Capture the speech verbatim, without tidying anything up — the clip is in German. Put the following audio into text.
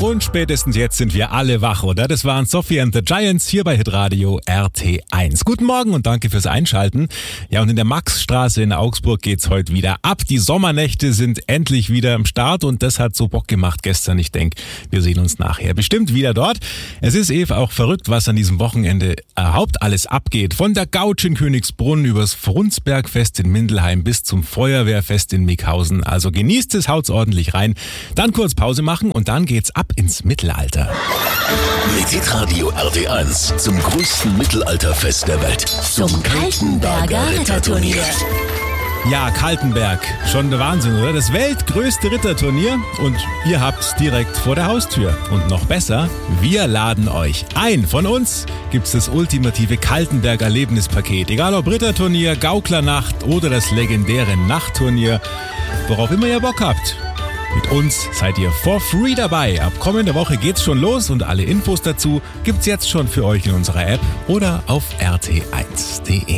Und spätestens jetzt sind wir alle wach, oder? Das waren Sophie and the Giants hier bei Hitradio R T eins. Guten Morgen und danke fürs Einschalten. Ja, und in der Maxstraße in Augsburg geht's heute wieder ab. Die Sommernächte sind endlich wieder am Start und das hat so Bock gemacht gestern. Ich denke, wir sehen uns nachher bestimmt wieder dort. Es ist eben auch verrückt, was an diesem Wochenende überhaupt alles abgeht. Von der Gautsch in Königsbrunn übers Frundsbergfest in Mindelheim bis zum Feuerwehrfest in Mickhausen. Also genießt es, haut's ordentlich rein. Dann kurz Pause machen und dann geht's ab ins Mittelalter. Mit Hitradio R T eins zum größten Mittelalterfest der Welt. Zum Kaltenberger Ritterturnier. Ja, Kaltenberg. Schon der Wahnsinn, oder? Das weltgrößte Ritterturnier und ihr habt's direkt vor der Haustür. Und noch besser, wir laden euch ein. Von uns gibt's das ultimative Kaltenberg-Erlebnispaket. Egal ob Ritterturnier, Gauklernacht oder das legendäre Nachtturnier, worauf immer ihr Bock habt. Mit uns seid ihr for free dabei. Ab kommender Woche geht's schon los und alle Infos dazu gibt's jetzt schon für euch in unserer App oder auf r t eins punkt d e.